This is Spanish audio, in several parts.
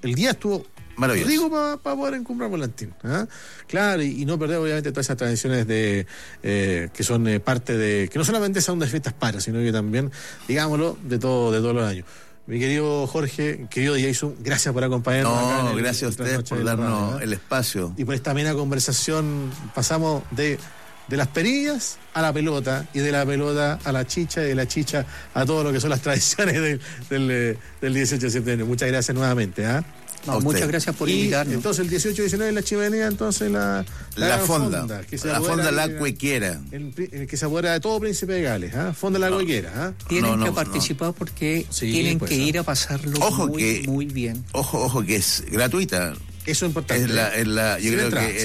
el día estuvo maravilloso, rico para poder encumbrar Volantín, ¿ah? Claro, y no perder obviamente todas esas tradiciones de que son parte de, que no solamente son de fiestas patrias, sino que también, digámoslo, de todos los años. Mi querido Jorge, querido Jason, gracias por acompañarnos. No, gracias a ustedes por darnos el espacio. Y por esta amena conversación. Pasamos de las perillas a la pelota, y de la pelota a la chicha, y de la chicha a todo lo que son las tradiciones del 18 de septiembre. Muchas gracias nuevamente, ¿ah? No, muchas gracias por invitarnos. Entonces el 18-19 en la chimenea, entonces la fonda, la fonda La Cuequera, el que se apodera de todo Príncipe de Gales, ¿ah? Fonda La Cuequera, ¿ah? Tienen que participar porque tienen que ir a pasarlo muy bien. Ojo que es gratuita. Eso es importante. Yo creo que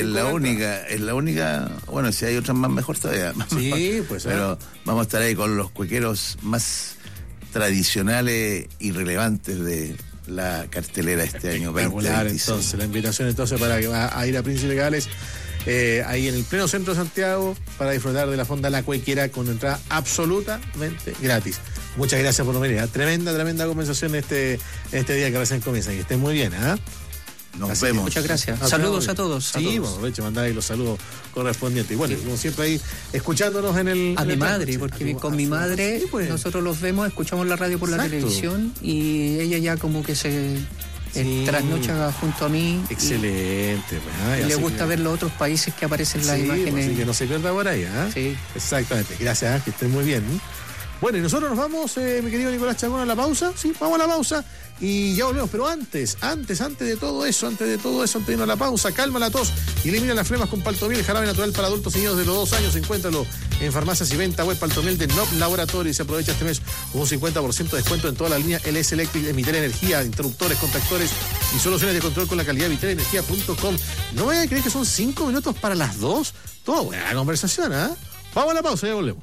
es la única, bueno, si hay otras más mejor todavía. Sí, pues. Pero vamos a estar ahí con los cuequeros más tradicionales y relevantes de la cartelera este año 2026. Entonces, la invitación para que va a ir a Príncipe de Gales, ahí en el pleno centro de Santiago, para disfrutar de la fonda La Cuequera con entrada absolutamente gratis. Muchas gracias por venir, ¿eh? Tremenda conversación este día que recién comienza. Y estén muy bien, ¿eh? Nos vemos. Muchas gracias. Saludos a todos. Sí, bueno, de hecho, mandáis los saludos correspondientes. Y bueno, como siempre ahí, escuchándonos en el... A mi madre, porque con mi madre nosotros los vemos, escuchamos la radio por la televisión, y ella ya como que se trasnocha junto a mí. Excelente. Y le gusta ver los otros países que aparecen en las imágenes. Así que no se pierda por ahí, ¿eh? Sí. Exactamente. Gracias, que estén muy bien. Bueno, y nosotros nos vamos, mi querido Nicolás Chacón, a la pausa. Sí, vamos a la pausa y ya volvemos. Pero antes de todo eso, antes de irnos a la pausa, calma la tos y elimina las flemas con Paltomiel, jarabe natural para adultos y niños de los 2 años. Encuéntralo en farmacias y venta web. Paltomiel de Nob Laboratorio, y se aprovecha este mes con un 50% de descuento en toda la línea LS Electric, Vitera Energía, interruptores, contactores y soluciones de control con la calidad. ViteraEnergía.com. No vayan a creer que son 5 minutos para las 2. Todo buena conversación, ¿ah? Vamos a la pausa y ya volvemos.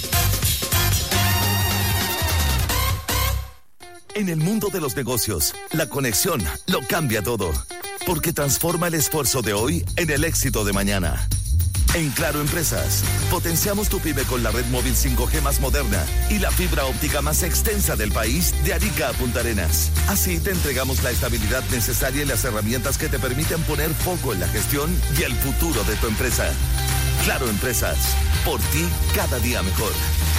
En el mundo de los negocios, la conexión lo cambia todo, porque transforma el esfuerzo de hoy en el éxito de mañana. En Claro Empresas, potenciamos tu pyme con la red móvil 5G más moderna y la fibra óptica más extensa del país, de Arica a Punta Arenas. Así te entregamos la estabilidad necesaria y las herramientas que te permiten poner foco en la gestión y el futuro de tu empresa. Claro Empresas, por ti cada día mejor.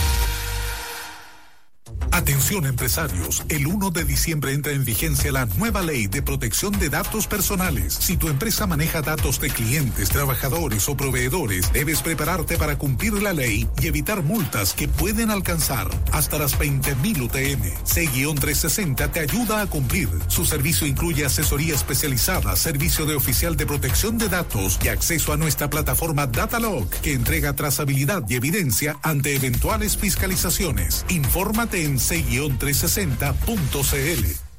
Atención empresarios, el 1 de diciembre entra en vigencia la nueva ley de protección de datos personales. Si tu empresa maneja datos de clientes, trabajadores o proveedores, debes prepararte para cumplir la ley y evitar multas que pueden alcanzar hasta las 20.000 UTM. C-360 te ayuda a cumplir. Su servicio incluye asesoría especializada, servicio de oficial de protección de datos y acceso a nuestra plataforma Datalog, que entrega trazabilidad y evidencia ante eventuales fiscalizaciones. Infórmate en C-360.cl.